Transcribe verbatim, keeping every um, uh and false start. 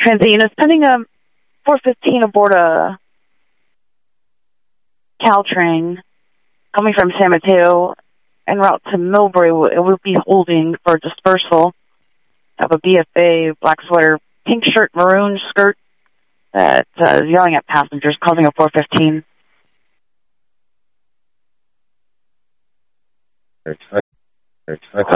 transit units pending a four fifteen aboard a Caltrain coming from San Mateo en route to Millbury. It will be holding for dispersal. Have a B F A, black sweater, pink shirt, maroon skirt that uh, is yelling at passengers, causing a four fifteen. Okay.